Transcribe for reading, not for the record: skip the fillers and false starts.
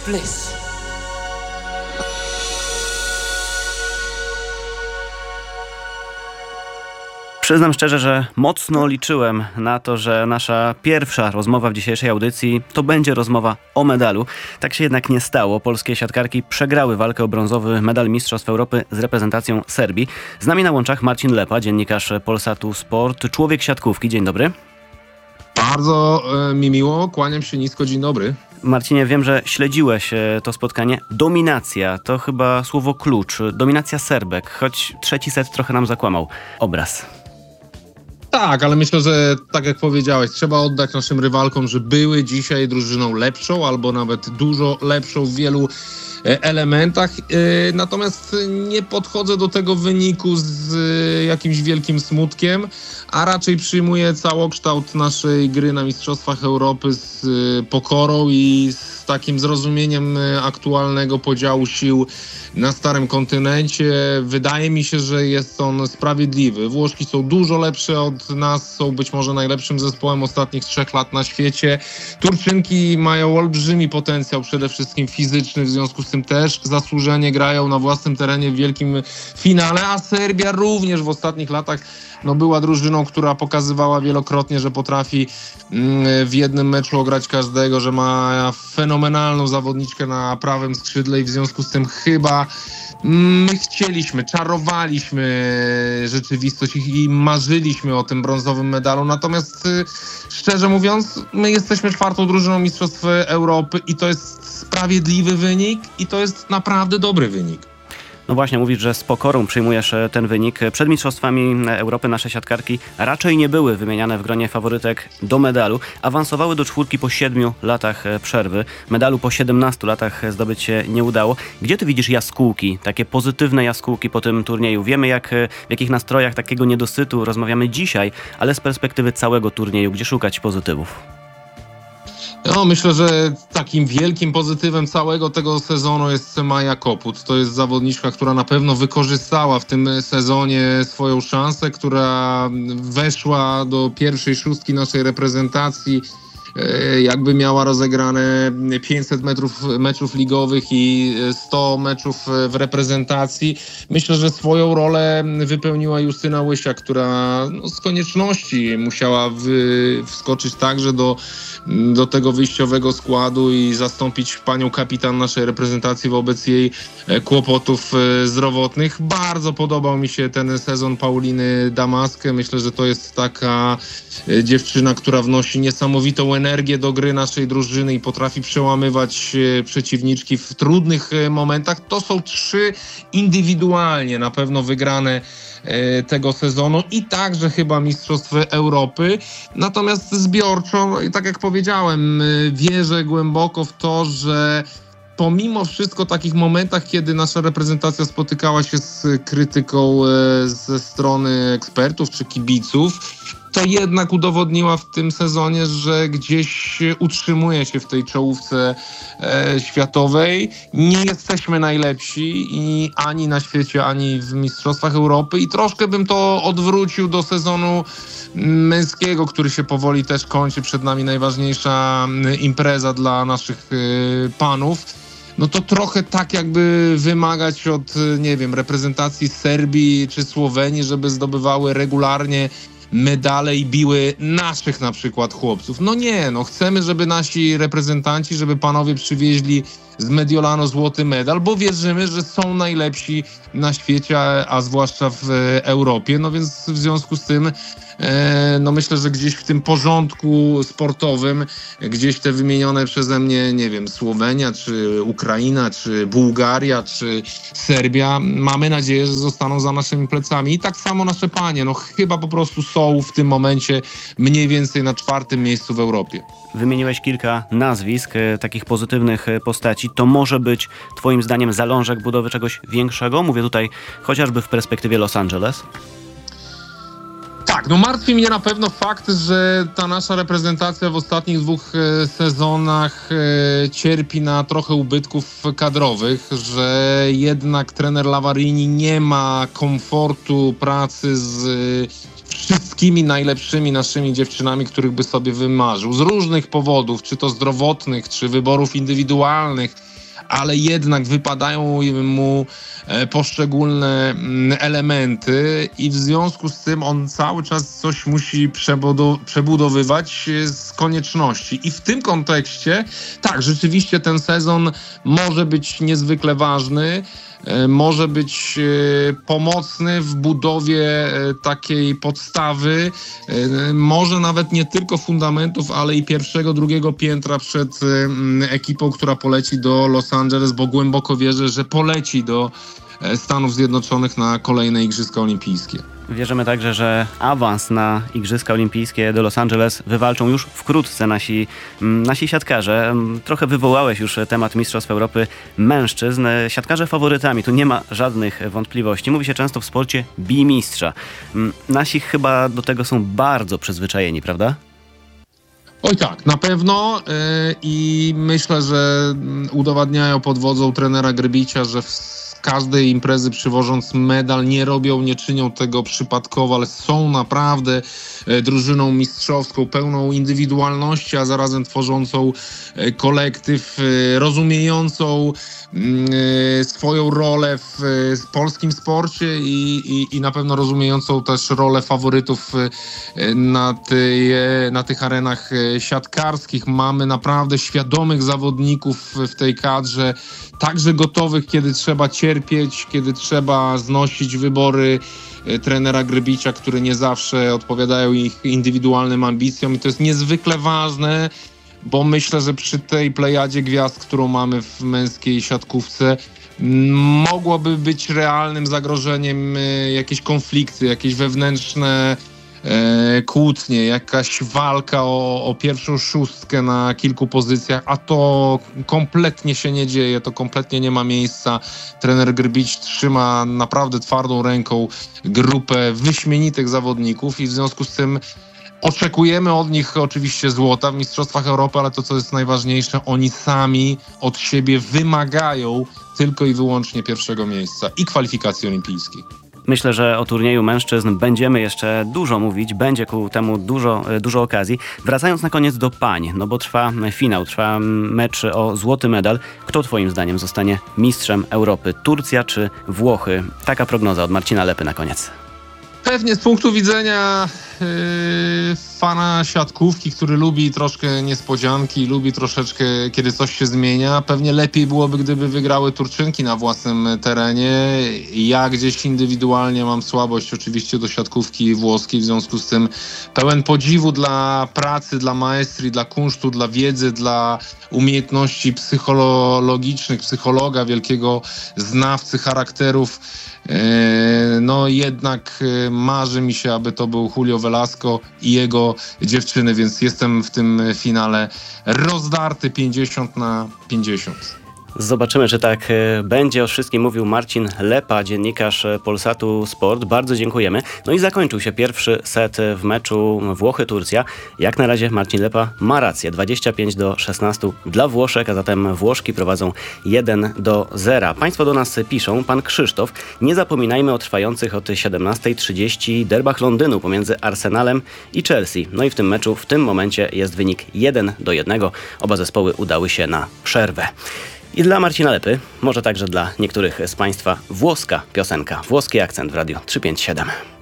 bliss. Przyznam szczerze, że mocno liczyłem na to, że nasza pierwsza rozmowa w dzisiejszej audycji to będzie rozmowa o medalu. Tak się jednak nie stało. Polskie siatkarki przegrały walkę o brązowy medal Mistrzostw Europy z reprezentacją Serbii. Z nami na łączach Marcin Lepa, dziennikarz Polsatu Sport, człowiek siatkówki. Dzień dobry. Bardzo mi miło, kłaniam się nisko, dzień dobry. Marcinie, wiem, że śledziłeś to spotkanie. Dominacja to chyba słowo klucz. Dominacja Serbek, choć trzeci set trochę nam zakłamał obraz. Tak, ale myślę, że tak jak powiedziałeś, trzeba oddać naszym rywalkom, że były dzisiaj drużyną lepszą albo nawet dużo lepszą w wielu elementach. Natomiast nie podchodzę do tego wyniku z jakimś wielkim smutkiem, a raczej przyjmuję całokształt naszej gry na Mistrzostwach Europy z pokorą i z takim zrozumieniem aktualnego podziału sił na starym kontynencie. Wydaje mi się, że jest on sprawiedliwy. Włoszki są dużo lepsze od nas, są być może najlepszym zespołem ostatnich 3 lat na świecie. Turczynki mają olbrzymi potencjał, przede wszystkim fizyczny, w związku z tym też zasłużenie grają na własnym terenie w wielkim finale, a Serbia również w ostatnich latach była drużyną, która pokazywała wielokrotnie, że potrafi w jednym meczu ograć każdego, że ma fenomenalną zawodniczkę na prawym skrzydle i w związku z tym chyba my czarowaliśmy rzeczywistość i marzyliśmy o tym brązowym medalu. Natomiast szczerze mówiąc, my jesteśmy 4. drużyną Mistrzostw Europy i to jest sprawiedliwy wynik i to jest naprawdę dobry wynik. No właśnie, mówisz, że z pokorą przyjmujesz ten wynik. Przed Mistrzostwami Europy nasze siatkarki raczej nie były wymieniane w gronie faworytek do medalu. Awansowały do 4 po 7 latach przerwy. Medalu po 17 latach zdobyć się nie udało. Gdzie ty widzisz jaskółki, takie pozytywne jaskółki po tym turnieju? Wiemy, w jakich nastrojach takiego niedosytu rozmawiamy dzisiaj, ale z perspektywy całego turnieju, gdzie szukać pozytywów? Myślę, że takim wielkim pozytywem całego tego sezonu jest Maja Koput. To jest zawodniczka, która na pewno wykorzystała w tym sezonie swoją szansę, która weszła do pierwszej 6 naszej reprezentacji. Jakby miała rozegrane 500 meczów ligowych i 100 meczów w reprezentacji. Myślę, że swoją rolę wypełniła Justyna Łysia, która z konieczności musiała wskoczyć także do tego wyjściowego składu i zastąpić panią kapitan naszej reprezentacji wobec jej kłopotów zdrowotnych. Bardzo podobał mi się ten sezon Pauliny Damaskę. Myślę, że to jest taka dziewczyna, która wnosi niesamowitą energię do gry naszej drużyny i potrafi przełamywać przeciwniczki w trudnych momentach. To są 3 indywidualnie na pewno wygrane tego sezonu i także chyba Mistrzostw Europy. Natomiast zbiorczo, i tak jak powiedziałem, wierzę głęboko w to, że pomimo wszystko takich momentach, kiedy nasza reprezentacja spotykała się z krytyką ze strony ekspertów czy kibiców, to jednak udowodniła w tym sezonie, że gdzieś utrzymuje się w tej czołówce światowej. Nie jesteśmy najlepsi ani na świecie, ani w Mistrzostwach Europy i troszkę bym to odwrócił do sezonu męskiego, który się powoli też kończy. Przed nami najważniejsza impreza dla naszych panów. To trochę tak jakby wymagać od, reprezentacji Serbii czy Słowenii, żeby zdobywały regularnie medale i biły naszych na przykład chłopców. Chcemy, żeby nasi reprezentanci, żeby panowie przywieźli z Mediolanu złoty medal, bo wierzymy, że są najlepsi na świecie, a zwłaszcza w Europie. Więc w związku z tym myślę, że gdzieś w tym porządku sportowym, gdzieś te wymienione przeze mnie, Słowenia, czy Ukraina, czy Bułgaria, czy Serbia, mamy nadzieję, że zostaną za naszymi plecami. I tak samo nasze panie, chyba po prostu są w tym momencie mniej więcej na 4. miejscu w Europie. Wymieniłeś kilka nazwisk, takich pozytywnych postaci. To może być twoim zdaniem zalążek budowy czegoś większego? Mówię tutaj chociażby w perspektywie Los Angeles. Tak, martwi mnie na pewno fakt, że ta nasza reprezentacja w ostatnich 2 sezonach cierpi na trochę ubytków kadrowych, że jednak trener Lavarini nie ma komfortu pracy z wszystkimi najlepszymi naszymi dziewczynami, których by sobie wymarzył. Z różnych powodów, czy to zdrowotnych, czy wyborów indywidualnych. ale jednak wypadają mu poszczególne elementy i w związku z tym on cały czas coś musi przebudowywać z konieczności. I w tym kontekście, tak, rzeczywiście ten sezon może być niezwykle ważny, może być pomocny w budowie takiej podstawy, może nawet nie tylko fundamentów, ale i pierwszego, drugiego piętra przed ekipą, która poleci do Los Angeles, bo głęboko wierzę, że poleci do Stanów Zjednoczonych na kolejne Igrzyska Olimpijskie. Wierzymy także, że awans na Igrzyska Olimpijskie do Los Angeles wywalczą już wkrótce nasi siatkarze. Trochę wywołałeś już temat Mistrzostw Europy mężczyzn. Siatkarze faworytami, tu nie ma żadnych wątpliwości. Mówi się często w sporcie bij mistrza. Nasi chyba do tego są bardzo przyzwyczajeni, prawda? Oj tak, na pewno i myślę, że udowadniają pod wodzą trenera Grbicia, że z każdej imprezy przywożąc medal nie czynią tego przypadkowo, ale są naprawdę drużyną mistrzowską, pełną indywidualności, a zarazem tworzącą kolektyw, rozumiejącą swoją rolę w polskim sporcie i na pewno rozumiejącą też rolę faworytów na tych arenach siatkarskich. Mamy naprawdę świadomych zawodników w tej kadrze, także gotowych, kiedy trzeba cierpieć, kiedy trzeba znosić wybory trenera Grbicia, które nie zawsze odpowiadają ich indywidualnym ambicjom i to jest niezwykle ważne, bo myślę, że przy tej plejadzie gwiazd, którą mamy w męskiej siatkówce, mogłoby być realnym zagrożeniem jakieś konflikty, jakieś wewnętrzne kłótnie, jakaś walka o pierwszą szóstkę na kilku pozycjach, a to kompletnie się nie dzieje, to kompletnie nie ma miejsca. Trener Grbić trzyma naprawdę twardą ręką grupę wyśmienitych zawodników i w związku z tym oczekujemy od nich oczywiście złota w Mistrzostwach Europy, ale to, co jest najważniejsze, oni sami od siebie wymagają tylko i wyłącznie pierwszego miejsca i kwalifikacji olimpijskiej. Myślę, że o turnieju mężczyzn będziemy jeszcze dużo mówić, będzie ku temu dużo okazji. Wracając na koniec do pań, no bo trwa finał, trwa mecz o złoty medal. Kto twoim zdaniem zostanie mistrzem Europy? Turcja czy Włochy? Taka prognoza od Marcina Lepy na koniec. Pewnie z punktu widzenia fana siatkówki, który lubi troszkę niespodzianki, lubi troszeczkę, kiedy coś się zmienia, pewnie lepiej byłoby, gdyby wygrały Turczynki na własnym terenie. Ja gdzieś indywidualnie mam słabość oczywiście do siatkówki włoskiej, w związku z tym pełen podziwu dla pracy, dla maestrii, dla kunsztu, dla wiedzy, dla umiejętności psychologicznych, psychologa, wielkiego znawcy charakterów. No jednak marzy mi się, aby to był Julio Velasco i jego dziewczyny, więc jestem w tym finale rozdarty 50-50. Zobaczymy, czy tak będzie. O wszystkim mówił Marcin Lepa, dziennikarz Polsatu Sport. Bardzo dziękujemy. No i zakończył się pierwszy set w meczu Włochy-Turcja. Jak na razie Marcin Lepa ma rację. 25-16 dla Włoszek, a zatem Włoszki prowadzą 1-0. Państwo do nas piszą. Pan Krzysztof. Nie zapominajmy o trwających od 17:30 derbach Londynu pomiędzy Arsenalem i Chelsea. No i w tym meczu w tym momencie jest wynik 1-1. Oba zespoły udały się na przerwę. I dla Marcina Lepy, może także dla niektórych z Państwa, włoska piosenka, włoski akcent w Radiu 357.